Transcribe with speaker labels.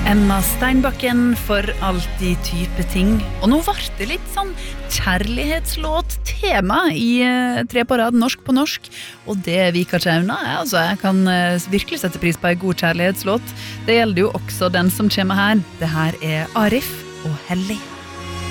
Speaker 1: Emma Steinbakken for alltid type ting. Og nå var det litt sånn kjærlighetslåt-tema i Tre på rad, norsk på norsk. Og det Vika Tjauna altså, jeg kan virkelig sette pris på en god kjærlighetslåt. Det gjelder jo også den som kommer her. Det her Arif og Hellig.